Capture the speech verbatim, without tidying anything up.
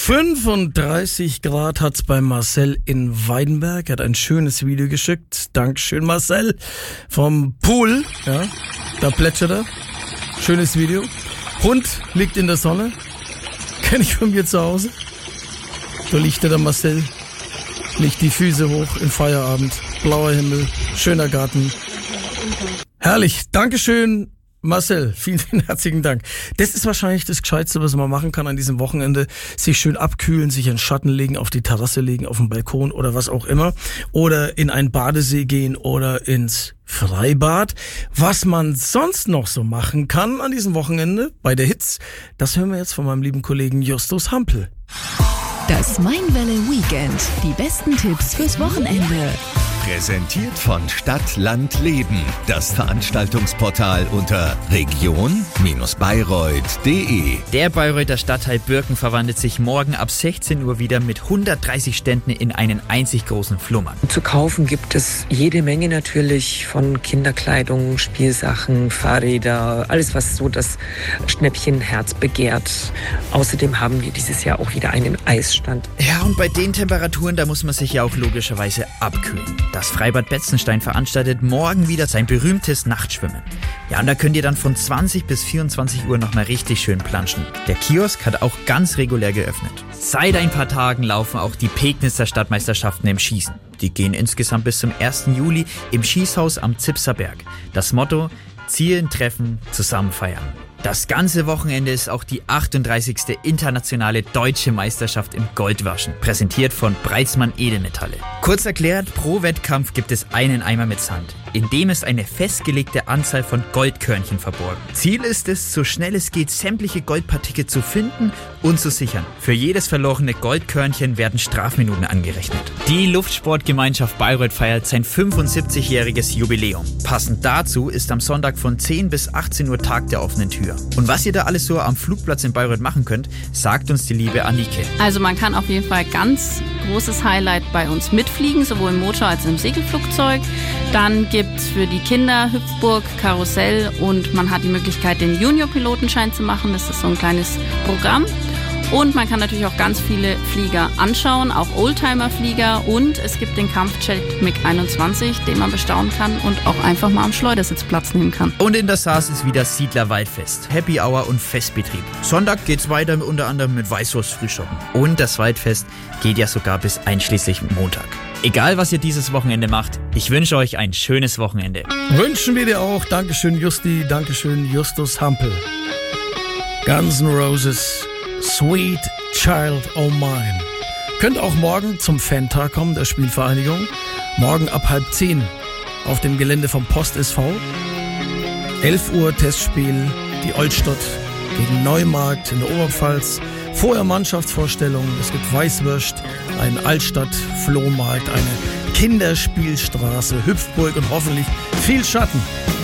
fünfunddreißig Grad hat's bei Marcel in Weidenberg. Er hat ein schönes Video geschickt. Dankeschön, Marcel. Vom Pool, ja, da plätschert er. Schönes Video. Hund liegt in der Sonne. Kenn ich von mir zu Hause. Da liegt der Marcel. Legt die Füße hoch im Feierabend. Blauer Himmel, schöner Garten. Herrlich. Dankeschön, Marcel, vielen, vielen herzlichen Dank. Das ist wahrscheinlich das Gescheitste, was man machen kann an diesem Wochenende. Sich schön abkühlen, sich in den Schatten legen, auf die Terrasse legen, auf den Balkon oder was auch immer. Oder in einen Badesee gehen oder ins Freibad. Was man sonst noch so machen kann an diesem Wochenende bei der Hitz, das hören wir jetzt von meinem lieben Kollegen Justus Hampel. Das Mainwelle Weekend. Die besten Tipps fürs Wochenende. Präsentiert von Stadt, Land, Leben. Das Veranstaltungsportal unter region Bayreuth punkt de. Der Bayreuther Stadtteil Birken verwandelt sich morgen ab sechzehn Uhr wieder mit hundertdreißig Ständen in einen einzig großen Flohmarkt. Zu kaufen gibt es jede Menge natürlich von Kinderkleidung, Spielsachen, Fahrräder, alles was so das Schnäppchenherz begehrt. Außerdem haben wir dieses Jahr auch wieder einen Eisstand. Ja, und bei den Temperaturen, da muss man sich ja auch logischerweise abkühlen. Das Freibad Betzenstein veranstaltet morgen wieder sein berühmtes Nachtschwimmen. Ja, und da könnt ihr dann von zwanzig bis vierundzwanzig Uhr nochmal richtig schön planschen. Der Kiosk hat auch ganz regulär geöffnet. Seit ein paar Tagen laufen auch die Pegnitzer Stadtmeisterschaften im Schießen. Die gehen insgesamt bis zum ersten Juli im Schießhaus am Zipser Berg. Das Motto: Zielen treffen, zusammen feiern. Das ganze Wochenende ist auch die achtunddreißigste internationale deutsche Meisterschaft im Goldwaschen, präsentiert von Breitzmann Edelmetalle. Kurz erklärt, pro Wettkampf gibt es einen Eimer mit Sand, in dem ist eine festgelegte Anzahl von Goldkörnchen verborgen. Ziel ist es, so schnell es geht, sämtliche Goldpartikel zu finden und zu sichern. Für jedes verlorene Goldkörnchen werden Strafminuten angerechnet. Die Luftsportgemeinschaft Bayreuth feiert sein fünfundsiebzigjähriges Jubiläum. Passend dazu ist am Sonntag von zehn bis achtzehn Uhr Tag der offenen Tür. Und was ihr da alles so am Flugplatz in Bayreuth machen könnt, sagt uns die liebe Annike. Also man kann auf jeden Fall ganz großes Highlight bei uns mitfliegen, sowohl im Motor- als auch im Segelflugzeug. Dann gibt es für die Kinder Hüpfburg, Karussell und man hat die Möglichkeit, den Junior-Pilotenschein zu machen. Das ist so ein kleines Programm. Und man kann natürlich auch ganz viele Flieger anschauen, auch Oldtimer-Flieger. Und es gibt den Kampfjet MiG einundzwanzig, den man bestaunen kann und auch einfach mal am Schleudersitz Platz nehmen kann. Und in der Saas ist wieder Siedler Waldfest, Happy Hour und Festbetrieb. Sonntag geht's weiter unter anderem mit Weißwurst-Frühschoppen. Und das Waldfest geht ja sogar bis einschließlich Montag. Egal, was ihr dieses Wochenende macht, ich wünsche euch ein schönes Wochenende. Wünschen wir dir auch. Dankeschön, Justi. Dankeschön, Justus Hampel. Guns N' Roses, Sweet Child O' Mine. Könnt auch morgen zum Fan-Tag kommen, der Spielvereinigung. Morgen ab halb zehn auf dem Gelände vom Post S V. elf Uhr Testspiel, die Olstadt gegen Neumarkt in der Oberpfalz. Vorher Mannschaftsvorstellungen, es gibt Weißwürst, einen Altstadt-Flohmarkt, eine Kinderspielstraße, Hüpfburg und hoffentlich viel Schatten.